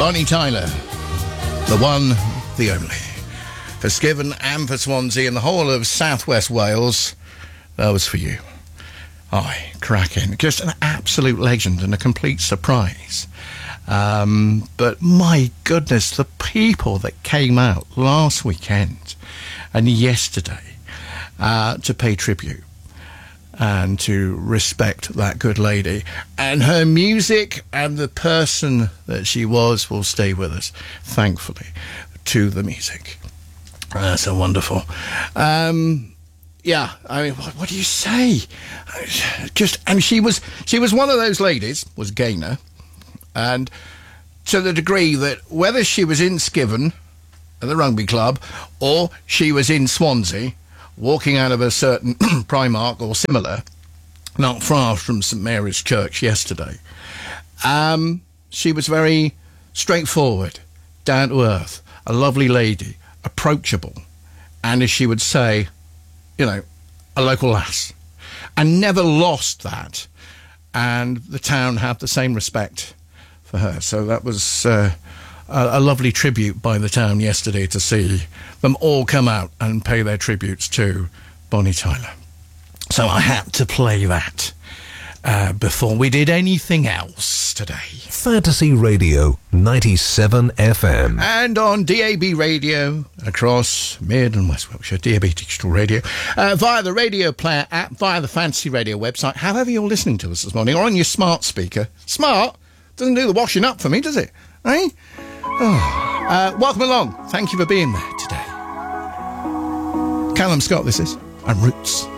Bonnie Tyler, the one, the only. For Skiven and for Swansea and the whole of southwest Wales, that was for you. Aye, cracking. Just an absolute legend and a complete surprise. But my goodness, the people that came out last weekend and yesterday to pay tribute and to respect that good lady. And her music and the person that she was will stay with us, thankfully, to the music. So wonderful. Yeah, I mean, what do you say? And she was one of those ladies, was Gaynor, and to the degree that whether she was in Skiven at the rugby club or she was in Swansea, walking out of a certain Primark or similar, not far from St Mary's Church yesterday, she was very straightforward, down to earth, a lovely lady, approachable, and as she would say, you know, a local lass, and never lost that. And the town had the same respect for her. So that was a lovely tribute by the town yesterday to see them all come out and pay their tributes to Bonnie Tyler. So I had to play that before we did anything else today. Fantasy Radio 97 FM. And on DAB Radio across Mid and West Wiltshire, DAB Digital Radio, via the Radio Player app, via the Fantasy Radio website, however you're listening to us this morning, or on your smart speaker. Smart? Doesn't do the washing up for me, does it? Eh? Oh. Welcome along. Thank you for being there today. Callum Scott, this is, and Roots.